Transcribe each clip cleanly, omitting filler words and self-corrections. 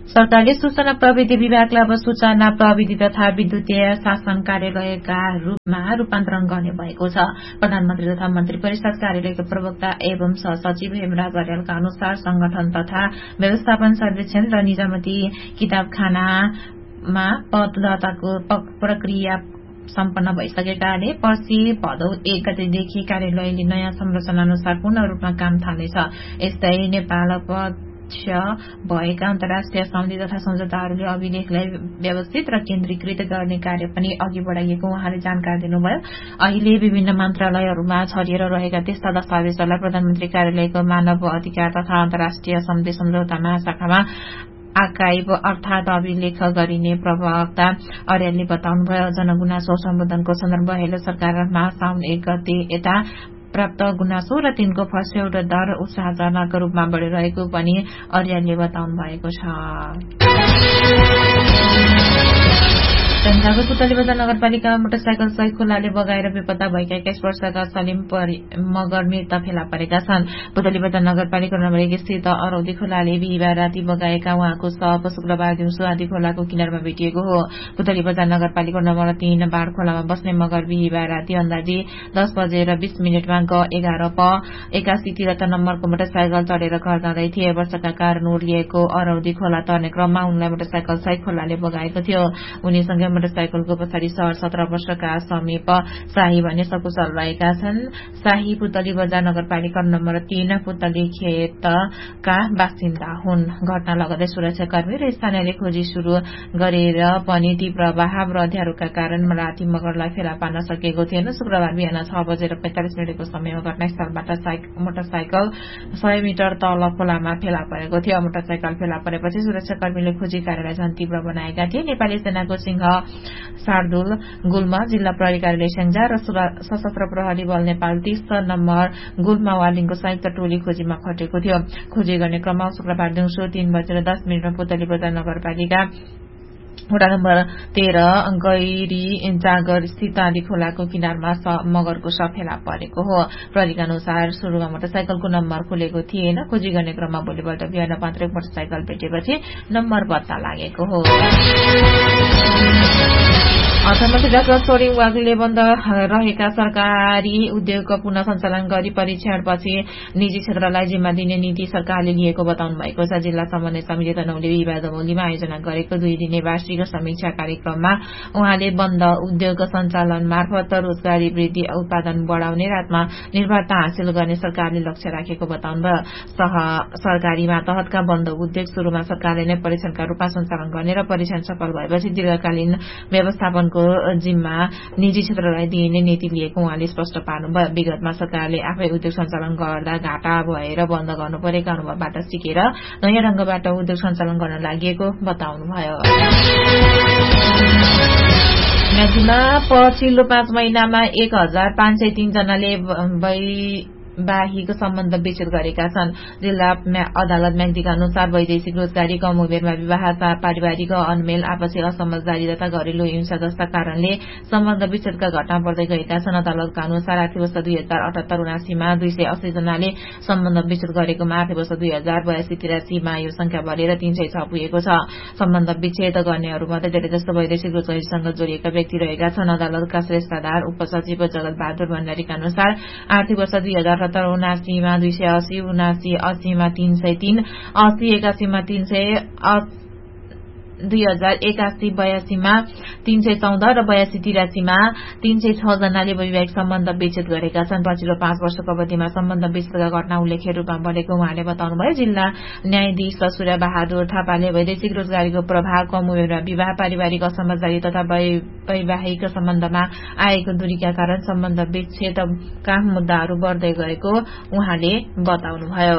सरकारले सूचना प्रविधि विभागलाई अब सूचना प्रविधि तथा विद्युतीय शासन कार्यालयका रूपमा रूपान्तरण गर्ने भएको छ। प्रधानमन्त्री तथा मन्त्री परिषद कार्यालयको प्रवक्ता एवं सहसचिव हेमराज अर्यालका अनुसार संगठन तथा व्यवस्थापन सर्वेक्षण र निजामती किताबखानामा पद दर्ताको प्रक्रिया सम्पन्न भइसकेकाले पर्सि भदौ 1 गतेदेखि कार्यालयले नयाँ संरचना अनुसार पूर्ण रूपमा काम थाल्नेछ। यस्तै नेपाल भएका अन्तर्राष्ट्रिय सन्धि तथा सम्झौताहरूले अभिलेखलाई व्यवस्थित र केन्द्रीकृत गर्ने कार्य पनि अघि बढाइएको उहाँले जानकारी दिनुभयो। अहिले विभिन्न मन्त्रालयहरूमा छरिएर रहेका त्यस्ता दस्तावेजहरूलाई प्रधानमन्त्री कार्यालयको मानव अधिकार तथा अन्तर्राष्ट्रिय सन्धि सम्झौता महाशाखामा आर्काइभ अर्थात अभिलेख गरिने प्रवक्ता अर्यालले बताउनुभयो। जनगुनासो सम्बोधनको सन्दर्भ हेलो सरकारमा साउन 1 गते यता प्राप्त गुनासो र तिनको फस्यौट दर उत्साहजनक रूपमा बढ़िरहेको पनि अर्यालले बताउनु भएको छ। तनहुँको पुतली बजार नगरपालिकामा मोटरसाइकल सहित खोलाले बगाएर बेपत्ता भएका 21 वर्षका सलिम मगर मृत फेला परेका छन्। पुतली बजार नगरपालिका नम्बर 1 स्थित अरौदी खोलाले बिहिबार राति बगाएका उहाँको शव शुक्रबार दिउँसो आदि खोलाको किनारमा भेटिएको हो। पुतली बजार नगरपालिका नम्बर 3 बाढ़ खोलामा बस्ने मगर बिहिबार राति अन्दाजी 10:20 ग 11:81 तिरता नम्बरको मोटरसाइकल चढेर घर जाँदै थिए। वर्षाका कारण उर्लिएको अरौदी खोला तर्ने क्रममा उनलाई मोटरसाइकल सहित खोलाले बगाएको थियो। उनीसँगै मोटरसाइकलको पछाडि 17 वर्षका समीप शाही भन्ने सकुशल रहेका छन्। शाही पुतली बजार नगरपालिका नम्बर 3 पुतली खेतका बासिन्दा हुन्। घटना लगतै सुरक्षाकर्मी र स्थानीयले खोजी शुरू गरेर पनि तीव्र बहाव र अँध्यारोका कारण राति मगरलाई फेला पार्न सकिएको थिएन। शुक्रबार बिहान 6:45 समयमा घटनास्थलबाट मोटरसाइकल 100 मिटर तल खोलामा फेला परेको थियो। मोटरसाइकल फेला परेपछि सुरक्षाकर्मीले खोजी कार्यलाई झन तीव्र बनाएका थिए। नेपाली सेनाको सिंह शार्दुल गुल्मा जिल्ला प्रहरी कार्यालय स्याङ्जा र सशस्त्र प्रहरी बल नेपाल 30 नम्बर गुल्मा वालिङको संयुक्त टोली खोजीमा खटेको थियो। खोजी गर्ने क्रममा शुक्रबार दिउँसो 3:10 पुतली बजार नगरपालिका वडा नम्बर 13 गैरी जागर स्थित आदि खोलाको किनारमा मगरको शव फेला परेको हो। प्रहरीका अनुसार शुरूमा मोटरसाइकलको नम्बर खुलेको थिएन। खोजी गर्ने क्रममा भोलिपल्ट बिहान मात्र मोटरसाइकल भेटेपछि नम्बर पत्ता लागेको हो। अर्थमन्त्री डाक्टर सोरिङ वाग्ले बन्द रहेका सरकारी उद्योगको पुनः सञ्चालन गरी परीक्षणपछि निजी क्षेत्रलाई जिम्मा दिने नीति सरकारले लिएको बताउनु भएको छ। जिल्ला समन्वय समिति तनहुँले बिहिबार दमौलीमा आयोजना गरेको 2 दिने वार्षिक समीक्षा कार्यक्रममा उहाँले बन्द उद्योग सञ्चालन मार्फत रोजगारी वृद्धि उत्पादन बढ़ाउने र आत्मनिर्भरता हासिल गर्ने सरकारले लक्ष्य राखेको बताउनुभयो। सरकारी मातहतका बन्द उद्योग शुरूमा सरकारले नै परीक्षणका रूपमा सञ्चालन गर्ने र परीक्षण सफल भएपछि दीर्घकालीन व्यवस्थापनको जिम्मा निजी क्षेत्रलाई दिइने नीति लिएको उहाँले स्पष्ट पार्नुभयो। विगतमा सरकारले आफै उद्योग सञ्चालन गर्दा घाटा भएर बन्द गर्नु परेका अनुभवबाट सिकेर नयाँ ढंगबाट उद्योग सञ्चालन गर्न लागि बताउनुभयो। म्याग्दीमा पछिल्लो 5 महिनामा 1503 जनाले वैवाहिक सम्बन्ध विच्छेद गरेका छन्। जिल्ला अदालत म्याग्दीका अनुसार वैदेशिक रोजगारी, कम उमेरमा विवाह, पारिवारिक अनमेल, आपसी असमझदारी तथा घरेलु हिंसा जस्ता कारणले सम्बन्ध विच्छेदका घटना बढ्दै गएका छन्। अदालतका अनुसार आर्थिक वर्ष 2078-79 मा 280 जनाले सम्बन्ध विच्छेद गरेकोमा आर्थिक वर्ष 2082-83 मा यो संख्या बढेर 306 पुगेको छ। सम्बन्ध विच्छेद गर्नेहरूमध्ये धेरैजसो वैदेशिक रोजगारीसँग जोडिएका व्यक्ति रहेका छन्। अदालतका श्रेष्ठदार उपसचिव जगत बहादुर भण्डारीका अनुसार आर्थिक वर्ष 2078-79 मा 280, 79-80 मा 303, 80-81 मा 300, 2081-82 मा 314 र 82-83 मा 306 जनाले वैवाहिक सम्बन्ध विच्छेद गरेका छन्। पछिल्लो 5 वर्षको अवधिमा सम्बन्ध विच्छेदका घटना उल्लेख्य रूपमा बढेको उहाँले बताउनुभयो। जिल्ला न्यायाधीश सूर्य बहादुर थापाले वैदेशिक रोजगारीको प्रभाव, कम उमेरमा विवाह, पारिवारिक असमझदारी तथा वैवाहिक सम्बन्धमा आएको दूरीका कारण सम्बन्ध विच्छेदका मुद्दाहरू बढ्दै गएको उहाँले बताउनुभयो।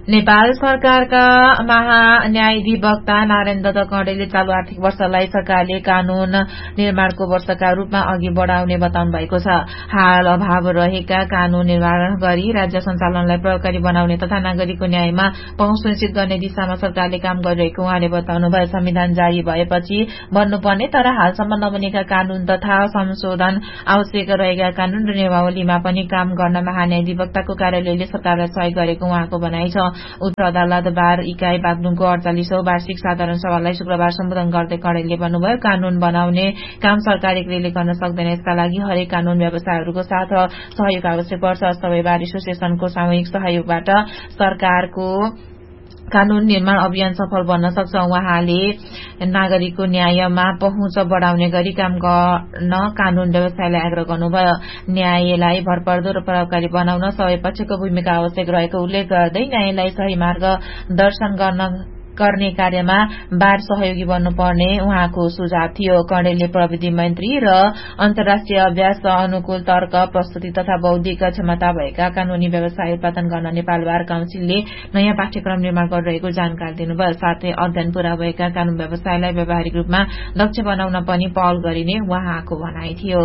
नेपाल सरकारका महान्यायाधिवक्ता नारायण दत्त कँडेलले चालू आर्थिक वर्षलाई सरकारले कानून निर्माणको वर्षका रूपमा अघि बढ़ाउने बताउनु भएको छ। हाल अभाव रहेका कानून निर्माण गरी राज्य सञ्चालनलाई प्रभावकारी बनाउने तथा नागरिकको न्यायमा पहुँच सुनिश्चित गर्ने दिशामा सरकारले काम गरिरहेको उहाँले बताउनुभयो। संविधान जारी भएपछि बन्नुपर्ने तर हालसम्म नबनेका कानून तथा संशोधन आवश्यक रहेका कानून र नियमावलीमा पनि काम गर्न महान्यायाधिवक्ताको कार्यालयले सरकारलाई सहयोग गरेको उहाँको भनाइ छ। उच्च अदालत बार इकाई बागलुङको 48औं वार्षिक साधारण सभालाई शुक्रबार सम्बोधन गर्दै कँडेलले भन्नुभयो, कानून बनाउने काम सरकार एक्लैले गर्न सक्दैन। यसका लागि हरेक कानून व्यवसायहरूको साथ सहयोग आवश्यक पर्छ। सबै बार एसोसिएसनको सामूहिक सहयोगबाट सरकारको कानून निर्माण अभियान सफल बन्न सक्छ। उहाँले नागरिकको न्यायमा पहुँच बढ़ाउने गरी काम गर्न कानून व्यवसायलाई आग्रह गर्नुभयो। न्यायलाई भरपर्दो र प्रभावकारी बनाउन सबै पक्षको भूमिका आवश्यक रहेको उल्लेख गर्दै न्यायलाई सही मार्गदर्शन गर्ने कार्यमा बार सहयोगी बन्नुपर्ने उहाँको सुझाव थियो। कँडेलले प्रविधि मन्त्री र अन्तर्राष्ट्रिय अभ्यास अनुकूल तर्क प्रस्तुति तथा बौद्धिक क्षमता भएका कानूनी व्यवसाय उत्पादन गर्न नेपाल बार काउन्सिलले नयाँ पाठ्यक्रम निर्माण गरिरहेको जानकारी दिनुभयो। साथै अध्ययन पूरा भएका कानून व्यवसायलाई व्यावहारिक रूपमा दक्ष बनाउन पनि पहल गरिने उहाँको भनाइ थियो।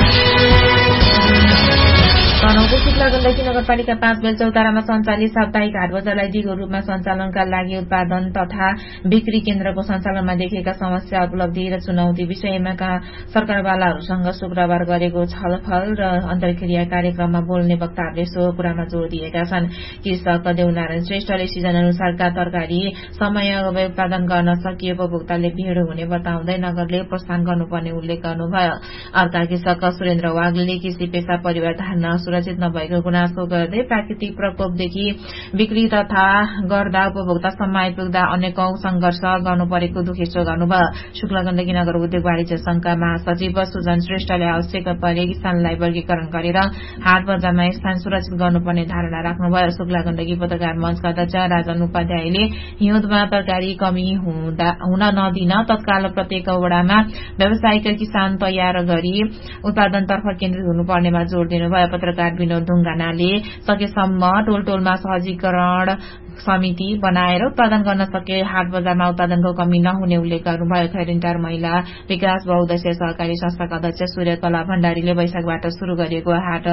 तनहुँको शुक्ला गण्डकी नगरपालिका 5 बेलचौतारामा सञ्चालित साप्ताहिक हाट बजारलाई दिगो रूपमा सञ्चालनका लागि उत्पादन तथा बिक्री केन्द्रको सञ्चालनमा देखिएका समस्या, उपलब्धि र चुनौती विषयमा सरकारवालाहरूसँग शुक्रबार गरेको छलफल र अन्तर्क्रिया कार्यक्रममा बोल्ने वक्ताहरूले सो कुरामा जोड़ दिएका छन्। कृषक देवनारायण श्रेष्ठले सिजन अनुसारका तरकारी समयमै उत्पादन गर्न सकिए उपभोक्ताले भिड हुने बताउँदै नगरले प्रोत्साहन गर्नुपर्ने उल्लेख गर्नुभयो। अर्का कृषक सुरेन्द्र वाग्ले कृषि पेशा परिवार धान्न सुरक्षित नभएको गुनासो गर्दै प्राकृतिक प्रकोपदेखि बिक्री तथा गर्दा उपभोक्तासम्म आइपुग्दा अनेकौं संघर्ष गर्नु परेको दुखेसो गर्नुभयो। शुक्ला गण्डकी नगर उद्योग वाणिज्य संघका महासचिव सुजन श्रेष्ठले आवश्यक परेक स्थानलाई वर्गीकरण गरेर हाट बजारमा स्थान सुरक्षित गर्नुपर्ने धारणा राख्नुभयो। शुक्ला गण्डकी पत्रकार मंचका अध्यक्ष राजन उपाध्यायले हिउँदमा तरकारी कमी हुन नदिन तत्काल प्रत्येक वडामा व्यावसायिक किसान तयार गरी उत्पादनतर्फ केन्द्रित हुनुपर्नेमा जोड़ दिनुभयो। पत्रकार विनोद ढुङ्गानाले सकेसम्म टोलटोलमा सहजीकरण समिति बनाएर उत्पादन गर्न सके हाट बजारमा उत्पादनको कमी नहुने उल्लेख गर्नुभयो। खैरिन्टार महिला विकास बहुउद्देश्य सहकारी संस्थाका अध्यक्ष सूर्यकला भण्डारीले वैशाखबाट शुरू गरिएको हाट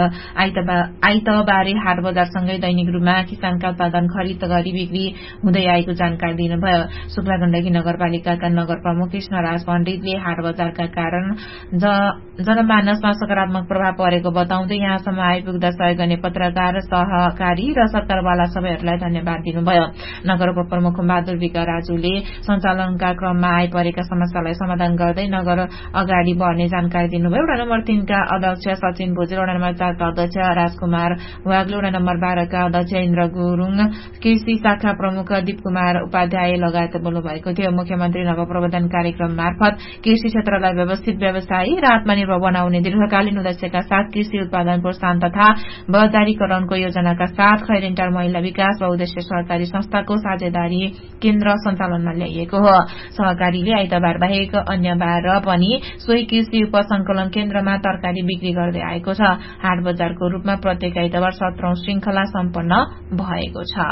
आइतबारे हाट बजारसँगै दैनिक रूपमा किसानका उत्पादन खरिद गरी बिक्री हुँदै आएको जानकारी दिनुभयो। शुक्ला गण्डकी नगरपालिकाका नगर प्रमुख कृष्णराज पण्डितले हाट बजारका कारण जनमानसमा सकारात्मक प्रभाव परेको बताउँदै यहाँसम्म आइपुग्दा सहयोग गर्ने पत्रकार, सहकारी र सरकारवाला सबैहरूलाई धन्यवाद दिनुभयो। नगर उपप्रमुख बहादुर विका राजुले सञ्चालनका क्रममा आइपरेका समस्यालाई समाधान गर्दै नगर अगाडि बढ्ने जानकारी दिनुभयो। वडा नम्बर 3 का अध्यक्ष सचिन भोजेल, वडा नम्बर 4 का अध्यक्ष राजकुमार वाग्ले, वडा नम्बर 12 का अध्यक्ष इन्द्र गुरूङ, कृषि शाखा प्रमुख दीप कुमार उपाध्याय लगायत बोल्नु भएको थियो। मुख्यमन्त्री नवप्रवर्धन कार्यक्रम मार्फत कृषि क्षेत्रलाई व्यवस्थित व्यवसायी र आत्मनिर्भर बनाउने दीर्घकालीन उद्देश्यका साथ कृषि उत्पादन प्रोत्साहन तथा बजारीकरणको योजनाका साथ खैरिन्टार महिला विकास बहुउद्देश्य सहकारी संस्थाको साझेदारी केन्द्र सञ्चालनमा ल्याइएको हो। सहकारीले आइतबार बाहेक अन्य बार पनि सोही कृषि उपसंकलन केन्द्रमा तरकारी बिक्री गर्दै आएको छ। हाट बजारको रूपमा प्रत्येक आइतबार 17औं श्रृंखला सम्पन्न भएको छ।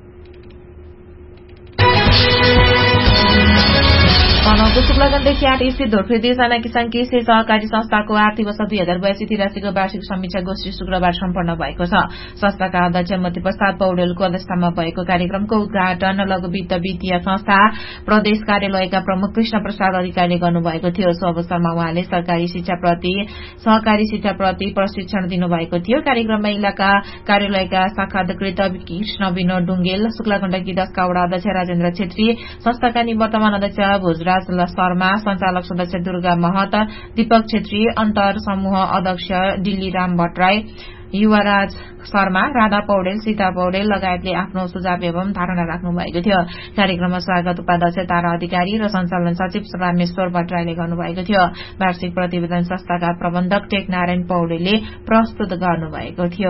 तनहुँको शुक्ला गण्डकी हाट स्थित धोरफ्री साना किसान कृषि सहकारी संस्थाको आर्थिक वर्ष 2082-83 वार्षिक समीक्षा गोष्ठी शुक्रबार सम्पन्न भएको छ। संस्थाका अध्यक्ष मोती प्रसाद पौडेलको अध्यक्षतामा भएको कार्यक्रमको उद्घाटन लघु वित्त वित्तीय संस्था प्रदेश कार्यालयका प्रमुख कृष्ण प्रसाद अधिकारीले गर्नुभएको थियो। सो अवसरमा उहाँले सहकारी शिक्षाप्रति प्रशिक्षण दिनुभएको थियो। कार्यक्रममा इलाका कार्यालयका शाखा अधिकृत कृष्ण विनोद डुङ्गेल, शुक्ला गण्डकी 10 का वडा अध्यक्ष राजेन्द्र छेत्री, संस्थाका निवर्तमान अध्यक्ष भोजराज शर्मा, संचालक सदस्य दुर्गा महत, दीपक छेत्री, अन्तर समूह अध्यक्ष दिल्लीराम भट्टराई, युवराज शर्मा, राधा पौडेल, सीता पौडेल लगायतले आफ्नो सुझाव एवं धारणा राख्नु भएको थियो। कार्यक्रममा स्वागत उपाध्यक्ष तारा अधिकारी र सञ्चालन सचिव रामेश्वर भट्टराईले गर्नुभएको थियो। वार्षिक प्रतिवेदन संस्थाका प्रबन्धक टेकनारायण पौडेलले प्रस्तुत गर्नुभएको थियो।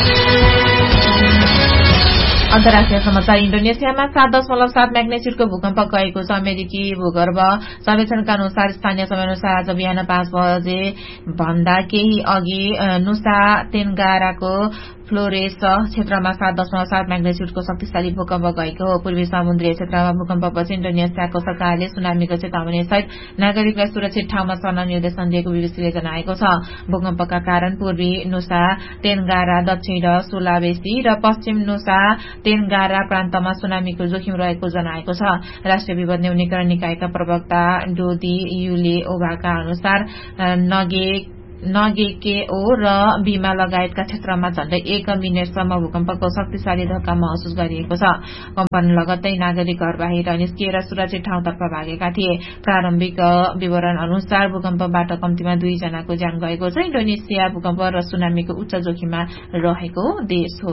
अन्तर्राष्ट्रिय समाचार। इन्डोनेसियामा 7.7 म्याग्नेच्युडको भूकम्प गएको छ। अमेरिकी भूगर्भ सर्वेक्षणका अनुसार स्थानीय समयअनुसार आज बिहान 5 बजे भन्दा केही अघि नुसा तेनगाराको फ्लोरेस क्षेत्रमा 7.7 म्याग्निट्युडको शक्तिशाली भूकम्प गएको हो। पूर्वी समुद्रीय क्षेत्रमा भूकम्पपछि इन्डोनेसियाको सरकारले सुनामीको चेतावनी सहित नागरिकलाई सुरक्षित ठाउँमा सर्न निर्देशन दिएको बीबीसीले जनाएको छ। भूकम्पका कारण पूर्वी नुसा तेनगारा, दक्षिण सुलावेसी र पश्चिम नुसा तेनगारा प्रान्तमा सुनामीको जोखिम रहेको जनाएको छ। राष्ट्रिय विपद न्यूनीकरण निकायका प्रवक्ता डोदी युले ओभाका अनुसार नगेकेओ र बीमा लगायतका क्षेत्रमा झण्डै 1 मिनेटसम्म भूकम्पको शक्तिशाली धक्का महसुस गरिएको छ। कम्पन लगत्तै नागरिक घर बाहिर निस्किएर सुरक्षित ठाउँतर्फ भागेका थिए। प्रारम्भिक विवरण अनुसार भूकम्पबाट कम्तीमा 2 जनाको ज्यान गएको छ। इन्डोनेसिया भूकम्प र सुनामीको उच्च जोखिममा रहेको देश हो।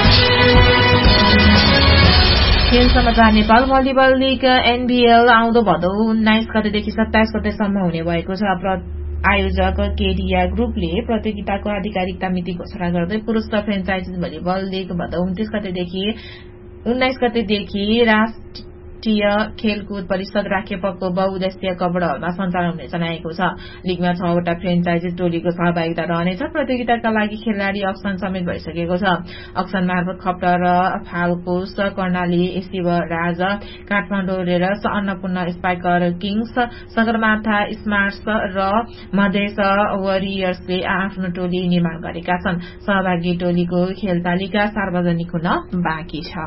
खेल समाचार नेपाल भलिबल लीग एनबीएल आउँदो भदौ 19 गतेदेखि 27 गतेसम्म हुने भएको छ। आयोजक केडिया ग्रुपले प्रतियोगिताको आधिकारिकता मिति घोषणा गर्दै पुरूष र फ्रेन्चाइज भलिबल लीग भदौ 19 गतेदेखि राष्ट्रिय खेलकुद परिषद राखेपको बहुउद्देश्यीय कबड हलमा सञ्चालन हुने जनाएको छ। लीगमा 6 वटा फ्रेन्चाइजी टोलीको सहभागिता रहनेछ। प्रतियोगिताका लागि खेलाडी अक्सन समेत भइसकेको छ। अक्सन मार्फत खप्टर र फालकोस, Karnali Shivraj, Kathmandu readers, Annapurna spiker Kings, Sagarmatha smarts र मधेस वरियर्सले आफ्नो टोली निर्माण गरेका छन्। सहभागी टोलीको खेल तालिका सार्वजनिक हुन बाँकी छ।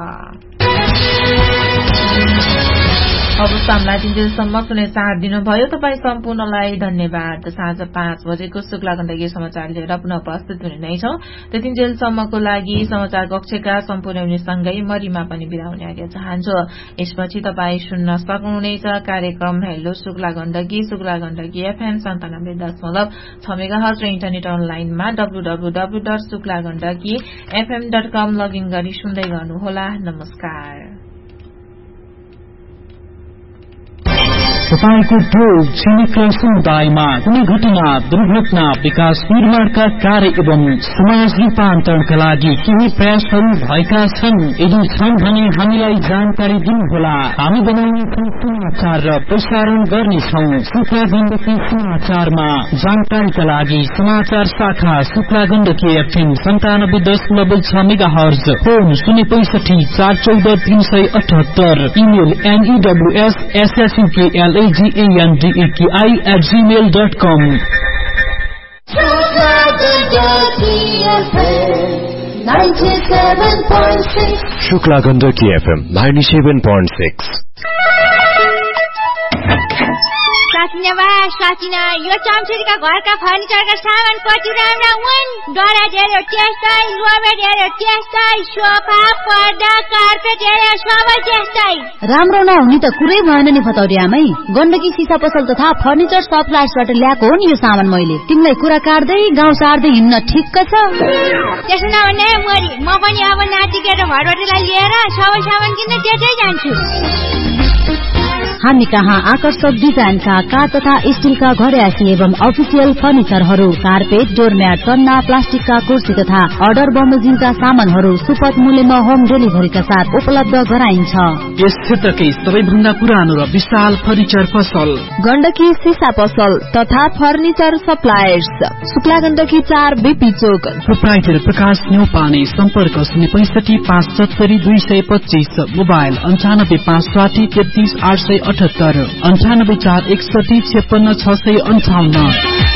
अब सामला दिनजेलसम्म सुने साथ दिनुभयो। तपाईँ सम्पूर्णलाई धन्यवाद। साँझ 5 बजेको शुक्ला गण्डकी समाचार लिएर पुनः उपस्थित हुने नै छौं। त्यतिन्जेलसम्मको लागि समाचार कक्षका सम्पूर्ण उनीसँगै मरिमा पनि बिदा हुने आज्ञा चाहन्छु। यसपछि तपाईँ सुन्न सक्नुहुनेछ कार्यक्रम hello Shukla Gandaki FM 97.6 megahertz र इन्टरनेट अनलाइनमा www.शुक्लागण्डकीfm.com लगइन गरी सुन्दै गर्नुहोला। नमस्कार। तपाईको टोल छिमेक र समुदायमा कुनै घटना, दुर्घटना, विकास निर्माणका कार्य एवं समाज रूपान्तरणका लागि केही प्रयासहरू भएका छन्। यदि छन् भने हामीलाई जानकारी दिनुहोला। हामी बनाउने समाचार र प्रसारण गर्नेछौ। शुक्ला गण्डकी समाचारमा जानकारीका लागि समाचार शाखा Shukla Gandaki FM 97.6 megahertz, phone 065 414 378, email news@gmail.com। Shukla Gandaki FM 97.6। साकिना यो चम्चुरीका घरका फर्निचरका सामान कति राम्रा हुन्। दराज हेऱ्यो त्यस्तै, लोबेड हेऱ्यो त्यस्तै, सोफा, पर्दा, कार्पेट हेऱ्यो सबै त्यस्तै। राम्रो नहुने त कुरै भएन नि फतौरी आमै। गण्डकी सिसा पसल तथा फर्निचर सप्लायर्सबाट ल्याएको हो नि यो सामान मैले। तिमीलाई कुरा काट्दै गाउँ सार्दै हिँड्न ठिक्क छ। त्यसो नभने मरी म पनि अब नातिकेर घरबाटलाई लिएर सबै सामान किन्न त्यतै जान्छु। हामी कहाँ आकर्षक डिजाइनका काठ तथा स्टीलका घरयासी एवं अफिसियल फर्निचरहरू, कार्पेट, डोरम्याट, तन्ना, प्लास्टिकका कुर्सी तथा अर्डर बमोजिमका सामानहरू सुपथ मूल्यमा होम डेलिभरीका साथ उपलब्ध गराइन्छ। यस क्षेत्रकै सबैभन्दा पुरानो र विशाल फर्निचर पसल गण्डकी सिसा पसल तथा furniture suppliers, Shukla Gandaki 4 BP चोक। प्रोप्राइटर प्रकाश न्यौपाने। सम्पर्क 065 570 225, मोबाइल 95 560 33 878, 98 4 61 56 658।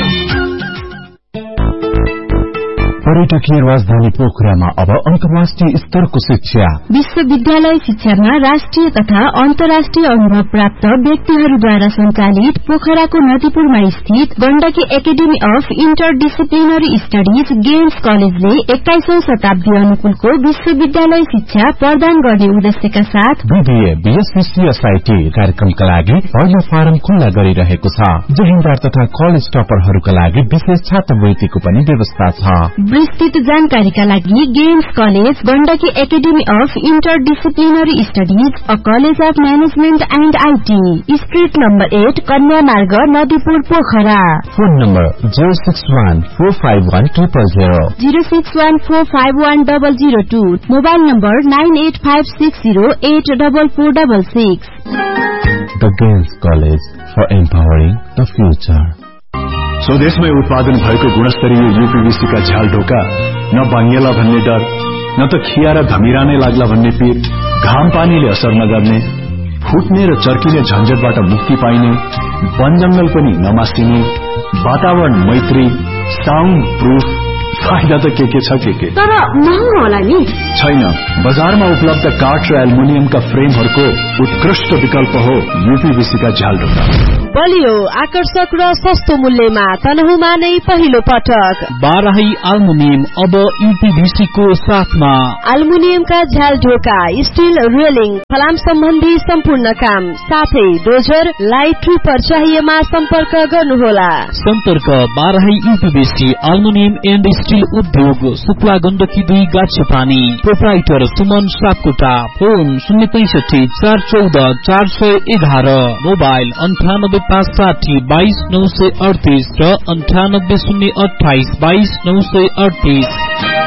पर्यटकीय राजधानी पोखरामा अब अन्तर्राष्ट्रिय स्तरको शिक्षा। विश्वविद्यालय शिक्षामा राष्ट्रिय तथा अन्तर्राष्ट्रिय अनुभव प्राप्त व्यक्तिहरूद्वारा सञ्चालित पोखराको नदीपुरमा स्थित Gandaki academy of interdisciplinary studies games कलेजले 21औं शताब्दी अनुकूलको विश्वविद्यालय शिक्षा प्रदान गर्ने उद्देश्यका साथ BBA, BSc, CSIT कार्यक्रमका लागि पहिलो फारम खुल्ला गरिरहेको छ। जोहिन्दार तथा कलेज टपरहरूका लागि विशेष छात्रवृत्तिको पनि व्यवस्था छ। विस्तृत जानकारीका लागि games college Gandaki academy of interdisciplinary studies, a college of management and IT, street number 8, कन्या मार्ग, Nadipur, Pokhara. Phone number 061451000, 061451002, mobile number 9856084466। The Girls College for Empowering the Future। स्वदेशमै उत्पादन भएको गुणस्तरीय यूपीवीसी का झ्याल ढोका न भाङ्गेला भन्ने डर न त खिया र धमिरा नै लाग्ला भन्ने पीर, घाम पानीले असर नगर्ने, फुट्ने र चर्किने झन्झटबाट मुक्ति पाइने, वन जंगल पनि नमासिने, वातावरण मैत्री, साउन्ड प्रूफ, फाइदा त के छ के तर महँगो होला नि? छैन, बजारमा उपलब्ध काठ र एल्युमिनियमका फ्रेमहरूको उत्कृष्ट विकल्प हो यूपीवीसी का झ्याल ढोका। बलियो, आकर्षक र सस्तो मूल्यमा तनहुमा नै पहिलो पटक बाराही एल्युमिनियम अब यूपीवीसी को साथमा। एल्युमिनियमका झ्याल ढोका, स्टील रेलिङ, फलाम सम्बन्धी सम्पूर्ण काम साथै डोजर, लाइट ट्रिपर चाहिएमा सम्पर्क गर्नुहोला। सम्पर्क Barahi UPVC aluminium and steel उद्योग, Shukla Gandaki 2 गाछपानी। Proprietor Suman Sapkota. Phone 065 414 411, mobile 98 560 22 938 र 98 028 22 938।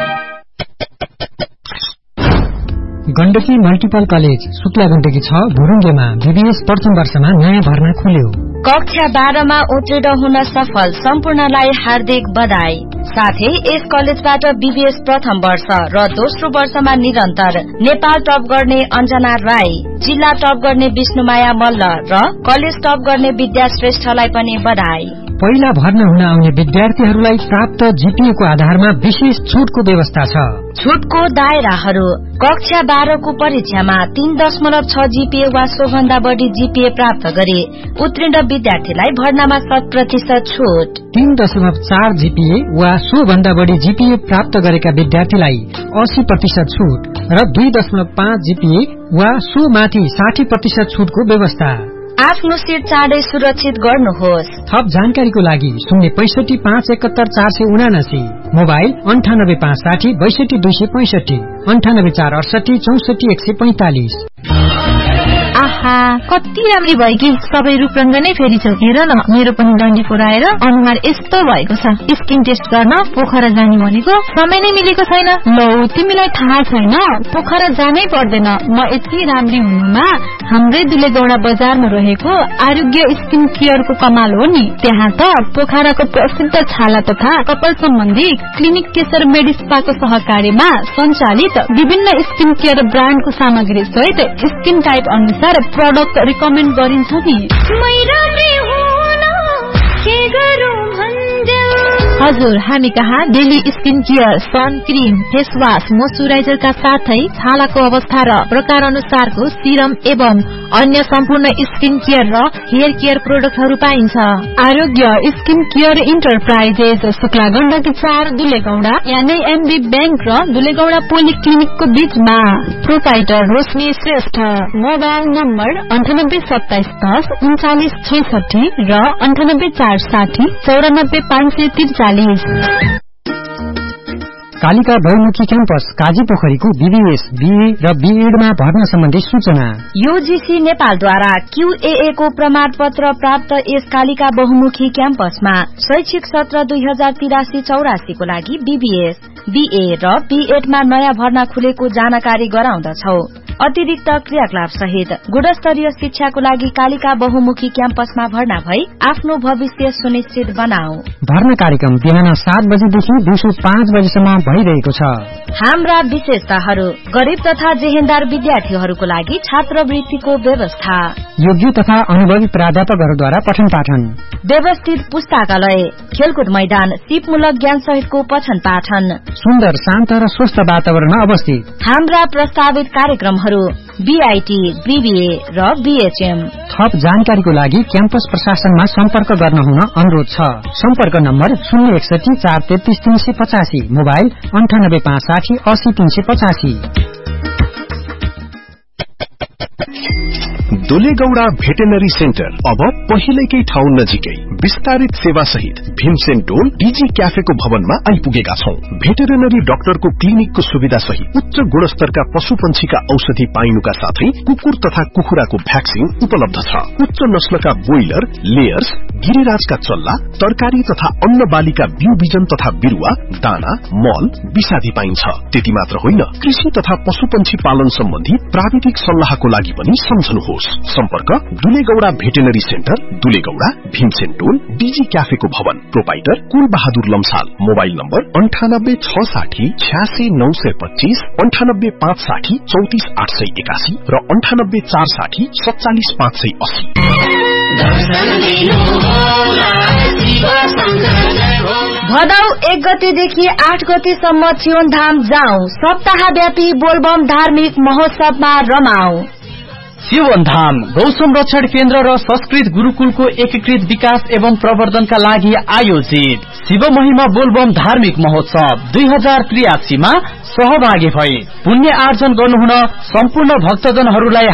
Gandaki multiple college Shukla Gandaki 6 भुरुङ्गेमा BBS प्रथम वर्षमा नयाँ भर्ना खुल्यो। कक्षा 12 मा उत्तीर्ण हुन सफल सम्पूर्णलाई हार्दिक बधाई। साथै यस कलेजबाट बीबीएस प्रथम वर्ष र दोस्रो वर्षमा निरन्तर नेपाल टप गर्ने अञ्जना राई, जिल्ला टप गर्ने विष्णुमाया मल्ल र कलेज टप गर्ने विद्या श्रेष्ठलाई पनि बधाई। पहिला भर्ना हुन आउने विद्यार्थीहरूलाई प्राप्त जीपीए को आधारमा विशेष छुटको व्यवस्था छ। छुटको दायराहरू: कक्षा 12 को परीक्षामा 3.6 जीपीए वा सोभन्दा बढी जीपीए प्राप्त गरे उत्तीर्ण विद्यार्थीलाई भर्नामा 100% छुट। 3.4 जीपीए वा सो भन्दा बढी जीपीए प्राप्त गरेका विद्यार्थीलाई 80% छुट र 2.5 जीपीए वा सो माथि 60% छुटको व्यवस्था। आफ्नो सीट चाँडै सुरक्षित गर्नुहोस्। थप जानकारीको लागि 065 571 479, मोबाइल 98 560 62 265, 98 468 64 145। आहा, कति राम्री भयो कि सबै रूपरंग नै फेरि छ। हेर न, मेरो पनि डन्डी पुराएर अनुहार यस्तो भएको छ। स्किन टेस्ट गर्न पोखरा जाने भनेको समय नै मिलेको छैन। लौ, तिमीलाई थाहा छैन, पोखरा जानै पर्दैन। म यति राम्री हुनुमा हाम्रै दुलेगौडा बजारमा रहेको आरोग्य स्किन केयरको कमाल हो नि। त्यहाँ त पोखराको प्रसिद्ध छाला तथा कपाल सम्बन्धी क्लिनिक केशर मेडिस्पाको सहकार्यमा सञ्चालित विभिन्न स्किन केयर ब्रान्डको सामग्री सहित स्किन टाइप अनुसार प्रोडक्ट रिकमेन्ड गरिन्छ नि। हजुर, हामी कहाँ daily skin care, sun cream, face wash, moisturiser का साथै छालाको अवस्था र प्रकार अनुसारको सिरम एवं अन्य सम्पूर्ण स्किन केयर र हेयर केयर प्रोडक्टहरू पाइन्छ। आरोग्य skin care enterprises, Shukla Gandaki 4 दुलेगौडा, यानी एमबी बैंक र दुलेगौडा पोलिक्लिनिकको बीचमा। प्रोप्राइटर रोशनी श्रेष्ठ। मोबाइल नम्बर 98 27 10 39 66 र 98 460 94 543। कालिका बहुमुखी क्याम्पस काजी पोखरीको बीबीएस, बीए र बीएडमा भर्ना सम्बन्धी सूचना। यूजीसी नेपालद्वारा क्यूएए को प्रमाण पत्र प्राप्त यस कालिका बहुमुखी क्याम्पसमा शैक्षिक सत्र 2083-84 को लागि बीबीएस, बीए र बीएडमा नयाँ भर्ना खुलेको जानकारी गराउँदछौ। अतिरिक्त क्रियाकलाप सहित गुणस्तरीय शिक्षाको लागि कालिका बहुमुखी क्याम्पसमा भर्ना भई आफ्नो भविष्य सुनिश्चित बनाऊ। भर्ना कार्यक्रम बिहान 7 बजेदेखि दिउँसो 5 बजेसम्म भइरहेको छ। हाम्रा विशेषताहरू: गरीब तथा जेहेन्दार विद्यार्थीहरूको लागि छात्रवृत्तिको व्यवस्था, योग्य तथा अनुभवी प्राध्यापकहरूद्वारा पठन पाठन, व्यवस्थित पुस्तकालय, खेलकुद मैदान, सिपमूलक ज्ञान सहितको पठन पाठन, सुन्दर शान्त र स्वस्थ वातावरणमा अवस्थित। हाम्रा प्रस्तावित कार्यक्रमहरू बीआईटी, बीबीए र बीएचएम। थप जानकारीको लागि क्याम्पस प्रशासनमा सम्पर्क गर्न हुन अनुरोध छ। सम्पर्क नम्बर 061 433 385, मोबाइल 98 560 80 385। दुलेगौडा भेटेनरी सेन्टर अब पहिलेकै ठाउँ नजिकै विस्तारित सेवा सहित भीमसेन डोल डीजी क्याफेको भवनमा आइपुगेका छौं। भेटेरिनरी डाक्टरको क्लिनिकको सुविधा सहित उच्च गुणस्तरका पशुपन्छीका औषधि पाइनुका साथै कुकुर तथा कुखुराको भ्याक्सिन उपलब्ध छ। उच्च नस्लका ब्रोइलर, लेयर्स, गिरिराजका चल्ला, तरकारी तथा अन्न बालीका बिउ बिजन तथा बिरुवा, दाना, मल, विषादी पाइन्छ। त्यति मात्र होइन, कृषि तथा पशुपन्छी पालन सम्बन्धी प्राविधिक सल्लाहको लागि पनि सम्झनुहोस्। सम्पर्क दुलेगौडा भेटेनरी सेन्टर, दुलेगौडा, भीमसेन टोल, डीजी क्याफेको भवन, प्रोपाइटर कुल बहादुर लम्साल। मोबाइल नम्बर 9860 86 925, 98 560 34 881 र 98 460 47 580। भदौ 1 गतेदेखि 8 गतेसम्म चियोनधाम जाउँ, सप्ताहव्यापी बोलबम धार्मिक महोत्सवमा रमाऊ। चियोनधाम गौ संरक्षण केन्द्र र संस्कृत गुरुकुलको एकीकृत विकास एवं प्रवर्धनका लागि आयोजित शिव महिमा बोलबम धार्मिक महोत्सव 2083 मा सहभागी भई पुण्य आर्जन गर्नुहुन सम्पूर्ण भक्तजनहरूलाई